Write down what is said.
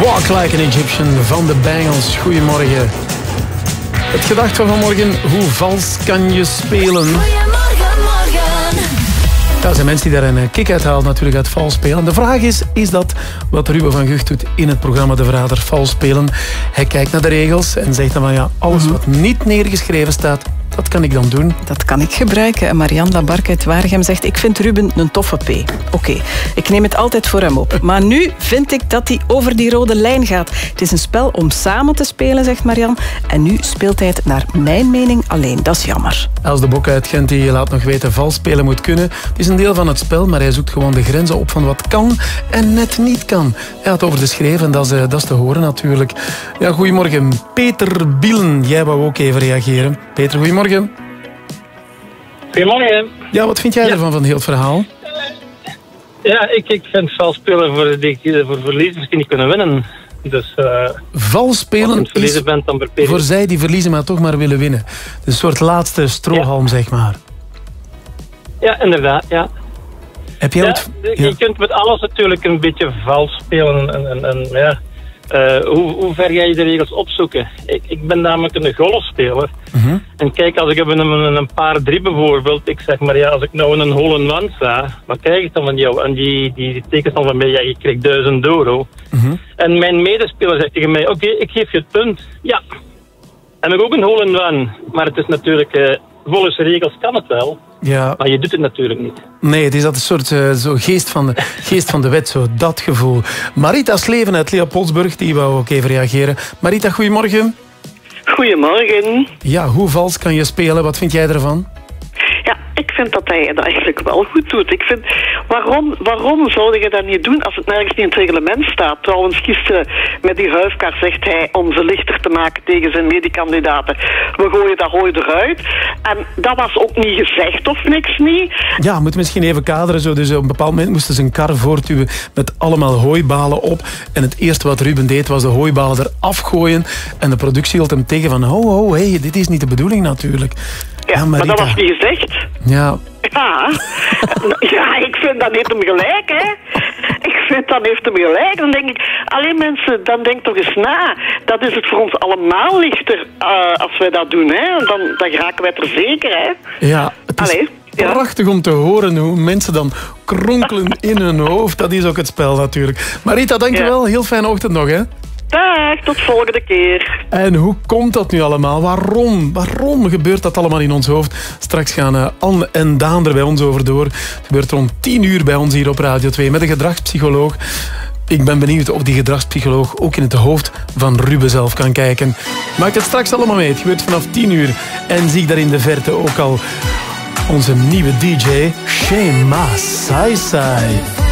Walk Like an Egyptian van de Bangles. Goedemorgen. Het gedacht van vanmorgen, hoe vals kan je spelen? Goedemorgen, morgen. Ja, er zijn mensen die daar een kick uit halen natuurlijk uit vals spelen. De vraag is dat wat Ruben van Gucht doet in het programma De Verrader vals spelen? Hij kijkt naar de regels en zegt dan van ja, alles wat niet neergeschreven staat, dat kan ik dan doen. Dat kan ik gebruiken. En Marianne Labarque uit Waregem zegt, ik vind Ruben een toffe P. Oké, ik neem het altijd voor hem op. Maar nu vind ik dat hij over die rode lijn gaat. Het is een spel om samen te spelen, zegt Marianne. En nu speelt hij het naar mijn mening alleen. Dat is jammer. Els de Bok uit Gent die laat nog weten, vals spelen moet kunnen. Het is een deel van het spel, maar hij zoekt gewoon de grenzen op van wat kan en net niet kan. Hij had over de schreef en dat is te horen natuurlijk. Ja, goedemorgen. Peter Bielen, jij wou ook even reageren. Peter, goedemorgen. Goedemorgen. Ja, wat vind jij ervan van heel het verhaal? Ja, ik vind vals spelen voor verliezers misschien niet kunnen winnen. Dus vals spelen is bent, dan voor zij die verliezen maar toch maar willen winnen. Een soort laatste strohalm, zeg maar. Ja, inderdaad, ja. Heb jij het? Je kunt met alles natuurlijk een beetje vals spelen en ja. Hoe ver ga je de regels opzoeken? Ik ben namelijk een golfspeler. En kijk, als ik heb een paar 3 bijvoorbeeld, ik zeg maar ja, als ik nou een hole-in-one sta, wat krijg ik dan van jou? En die tekent dan van mij, ja, je krijgt €1000. En mijn medespeler zegt tegen mij, oké, ik geef je het punt. Ja. En ik ook een hole-in-one, maar het is natuurlijk, volgens de regels kan het wel. Ja. Maar je doet het natuurlijk niet. Nee, het is dat een soort zo geest van de wet, zo dat gevoel. Marita Sleven uit Leopoldsburg, die wou ook even reageren. Marita, goedemorgen. Goedemorgen. Ja, hoe vals kan je spelen? Wat vind jij ervan? Ja, ik vind dat hij dat eigenlijk wel goed doet. Ik vind, waarom zou je dat niet doen als het nergens niet in het reglement staat? Trouwens, gisteren met die huifkar zegt hij om ze lichter te maken tegen zijn medekandidaten. We gooien dat hooi eruit. En dat was ook niet gezegd of niks niet. Ja, we moeten misschien even kaderen. Zo. Dus op een bepaald moment moesten ze een kar voortduwen met allemaal hooibalen op. En het eerste wat Ruben deed was de hooibalen eraf gooien. En de productie hield hem tegen van, ho, hey, dit is niet de bedoeling natuurlijk. Ja, maar dat was niet gezegd. Ja. Ja, ik vind dat heeft hem gelijk, hè. Ik vind dat heeft hem gelijk. Dan denk ik, alleen mensen, dan denk toch eens na. Dat is het voor ons allemaal lichter als wij dat doen, hè. Dan geraken wij er zeker, hè. Ja, het is prachtig om te horen hoe mensen dan kronkelen in hun hoofd. Dat is ook het spel natuurlijk. Marita, dankjewel. Heel fijne ochtend nog, hè. Dag, tot volgende keer. En hoe komt dat nu allemaal? Waarom gebeurt dat allemaal in ons hoofd? Straks gaan Anne en Daan er bij ons over door. Het gebeurt rond 10:00 bij ons hier op Radio 2 met een gedragspsycholoog. Ik ben benieuwd of die gedragspsycholoog ook in het hoofd van Ruben zelf kan kijken. Maak het straks allemaal mee. Het gebeurt vanaf 10:00. En zie ik daar in de verte ook al onze nieuwe DJ, Shema Sai Sai.